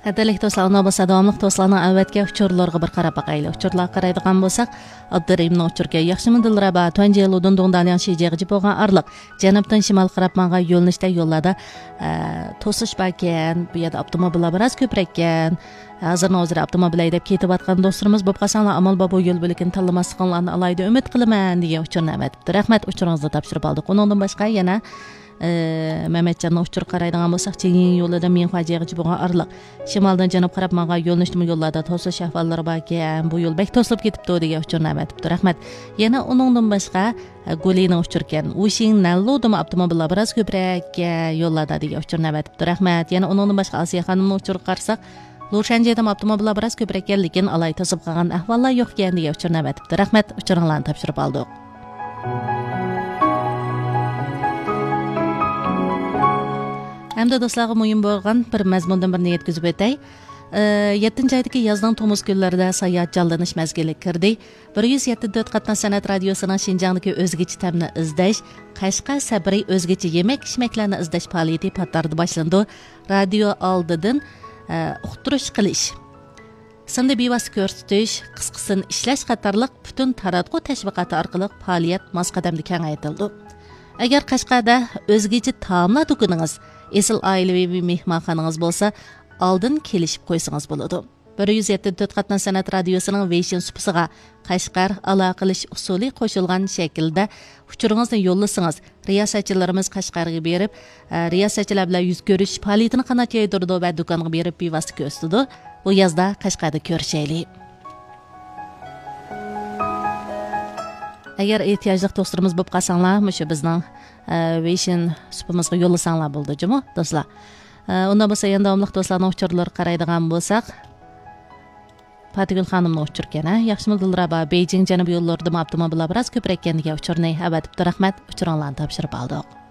Qadrli do'stlar, ona bo'lsa davomli do'stlarning avvatga uchurlarga bir qarab baqaylik. Uchurlarga qaraydigan bo'lsak, Abdurahimning uchurga yaxshimi dilraba tunji yildan dongdalyan shijig'i bo'lgan arliq janubdan shimol qarab manga yo'lnishda yo'llarda to'sish barkan, bu yerda avtomobillar biroz ko'proq ekan. Hozir avtomobil haydab ketayotgan do'stlarimiz bo'lib qolsanglar, amal bu yo'l bo'ligini tanlamasliklarini alayda umid qilaman degan uchurni avatibdi. Rahmat, uchuringizni topshirib oldik. Undan boshqa yana Mehmetcanning uchur qaraydigan bo'lsak, Chengin yo'lida men fajiaga bo'lgan arliq shimoldan janub qarab manga yo'lnishli yo'llarda to'sish ahvollari bor ekan. Bu yo'l bek to'silib ketibdi degan uchurni avatibdi. Rahmat. Yana undan boshqa Golining uchur ekan. Ushing nallodimi avtomobillar biroz ko'proq yo'llarda degan uchurni avatibdi. Rahmat. Yana undan boshqa Asiya xonimning uchur qarsak, Lushanjiyada avtomobillar biroz ko'proq ekan, lekin alay to'sib qolgan ahvollar yo'q ekan degan uchurni avatibdi. Rahmat. Uchuringlarni topshirib oldik. Hamda do'stlarga muhim bo'lgan bir mazmundan birini yetkazib o'tay. 7-oydagi yozning Tomuz kunlarida sayohat jonlanish mazgili kirdi. 174 qatnoq san'at radiosining Shinjongdagi o'zgacha ta'mni izlash, Qashqar sabri o'zgacha yemak-ishmaklarni izlash faoliyati pattardi boshlandi. Radio oldidan uqtirish qilish, sindi bevosita ko'rsatish, qisqasini ishlash qatorliq butun taratqu tashviqoti orqali faoliyat mosqadamda kengaytirildi. Agar Qashqarda o'zgacha taomlar do'koningiz, esil oilaviy mehmonxonangiz bo'lsa, oldin kelishib qo'ysangiz bo'ladi. 174 qatnoq san'at radiosining Vision supasiga Qashqar aloqalish usuli qo'shilgan shaklda uchuringizni yo'llasangiz, riyosatchilarimiz Qashqarga berib, riyosatchilar bilan yuz ko'rish faoliyatini qanot yaydirdi va do'konga berib bevosita ko'rsatdi. Bu yozda Qashqarda ko'rishaylik. Agar ehtiyojli do'stlarimiz bo'lib qolsanglar, mushu bizning Vision supamizga yo'llasanglar bo'ldi, jimo do'stlar. Undan bo'lsa, yana davomli do'stlarning uchurlari qaraydigan bo'lsak, Fatigul xonimning uchur ekan, yaxshimi dilraba Beijing janubiy yo'llarida avtomobillar biroz ko'proq ekaniga uchurni avatibdi. Rahmat, uchuringlarni topshirib oldik.